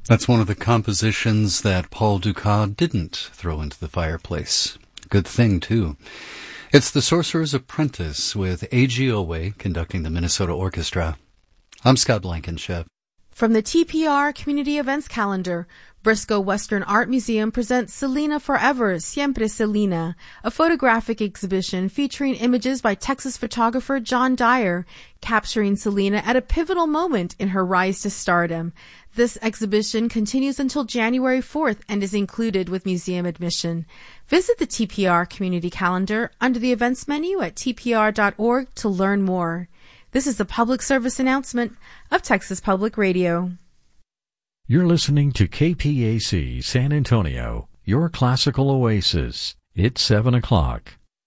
That's one of the compositions that Paul Dukas didn't throw into the fireplace. Good thing, too. It's The Sorcerer's Apprentice with A.G. Owe conducting the Minnesota Orchestra. I'm Scott Blankenship. From the TPR Community Events Calendar, Briscoe Western Art Museum presents Selena Forever, Siempre Selena, a photographic exhibition featuring images by Texas photographer John Dyer, capturing Selena at a pivotal moment in her rise to stardom. This exhibition continues until January 4th and is included with museum admission. Visit the TPR Community Calendar under the events menu at tpr.org to learn more. This is a public service announcement of Texas Public Radio. You're listening to KPAC San Antonio, your classical oasis. It's 7 o'clock.